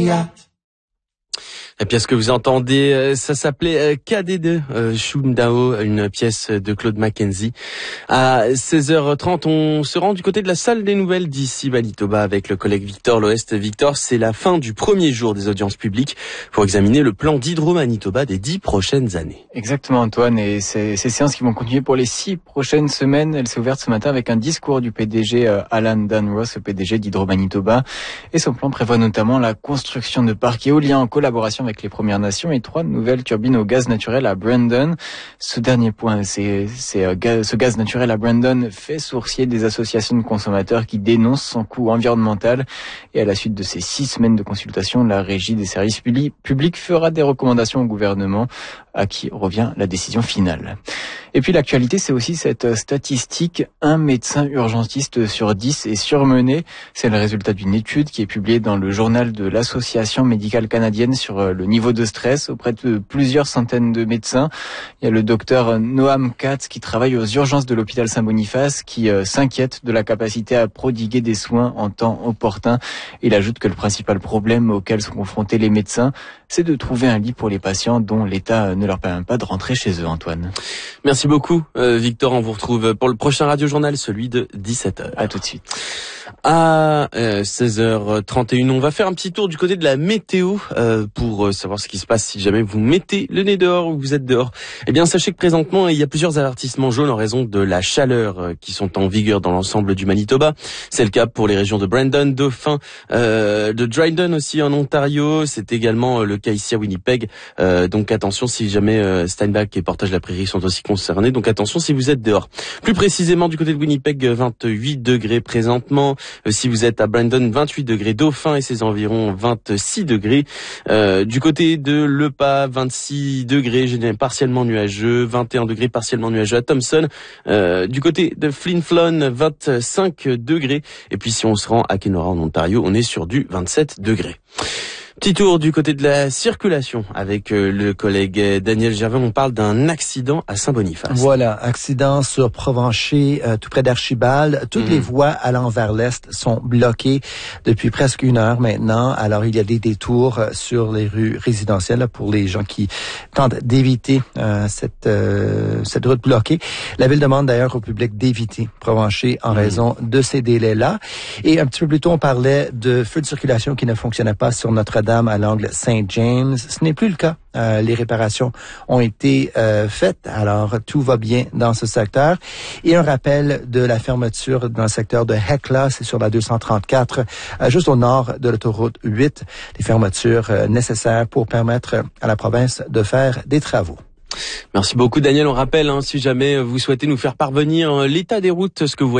Maria. La pièce que vous entendez, ça s'appelait KD2, Shundao, une pièce de Claude Mackenzie. À 16h30, on se rend du côté de la salle des nouvelles d'ici Manitoba avec le collègue Victor Loest. Victor, c'est la fin du premier jour des audiences publiques pour examiner le plan d'Hydro-Manitoba des 10 prochaines années. Exactement, Antoine, et ces séances qui vont continuer pour les 6 prochaines semaines. Elle s'est ouverte ce matin avec un discours du PDG Alan Dunross, le PDG d'Hydro-Manitoba. Et son plan prévoit notamment la construction de parcs éoliens en collaboration avec les Premières Nations et 3 nouvelles turbines au gaz naturel à Brandon. Ce dernier point, ce gaz naturel à Brandon fait sourciller des associations de consommateurs qui dénoncent son coût environnemental. Et à la suite de ces 6 semaines de consultation, la Régie des services publics fera des recommandations au gouvernement, à qui revient la décision finale. Et puis l'actualité, c'est aussi cette statistique, un médecin urgentiste sur 10 est surmené. C'est le résultat d'une étude qui est publiée dans le journal de l'Association médicale canadienne sur le niveau de stress auprès de plusieurs centaines de médecins. Il y a le docteur Noam Katz qui travaille aux urgences de l'hôpital Saint-Boniface qui s'inquiète de la capacité à prodiguer des soins en temps opportun. Il ajoute que le principal problème auquel sont confrontés les médecins, c'est de trouver un lit pour les patients dont l'État ne leur permet pas de rentrer chez eux, Antoine. Merci beaucoup, Victor. On vous retrouve pour le prochain Radio-Journal, celui de 17h. À tout de suite. À 16h31, on va faire un petit tour du côté de la météo pour savoir ce qui se passe si jamais vous mettez le nez dehors ou que vous êtes dehors. Eh bien, sachez que présentement, il y a plusieurs avertissements jaunes en raison de la chaleur qui sont en vigueur dans l'ensemble du Manitoba. C'est le cas pour les régions de Brandon, Dauphin, de Dryden aussi en Ontario. C'est également le cas ici à Winnipeg. Donc attention si jamais Steinbach et Portage-la-Prairie sont aussi concernés. Donc attention si vous êtes dehors. Plus précisément du côté de Winnipeg, 28 degrés présentement. Si vous êtes à Brandon, 28 degrés, Dauphin et ses environs, 26 degrés. Du côté de Lepas, 26 degrés, partiellement nuageux, 21 degrés, partiellement nuageux à Thompson. Du côté de Flin Flon, 25 degrés. Et puis si on se rend à Kenora en Ontario, on est sur du 27 degrés. Petit tour du côté de la circulation avec le collègue Daniel Gervais. On parle d'un accident à Saint-Boniface. Voilà, accident sur Provencher, tout près d'Archibald. Toutes les voies allant vers l'est sont bloquées depuis presque 1 heure maintenant. Alors, il y a des détours sur les rues résidentielles pour les gens qui tentent d'éviter cette route bloquée. La ville demande d'ailleurs au public d'éviter Provencher en raison de ces délais-là. Et un petit peu plus tôt, on parlait de feux de circulation qui ne fonctionnaient pas sur Notre-Dame à l'angle Saint-James. Ce n'est plus le cas. Les réparations ont été faites, alors tout va bien dans ce secteur. Et un rappel de la fermeture dans le secteur de Hecla, c'est sur la 234, juste au nord de l'autoroute 8, des fermetures nécessaires pour permettre à la province de faire des travaux. Merci beaucoup Daniel. On rappelle, si jamais vous souhaitez nous faire parvenir l'état des routes, ce que vous voyez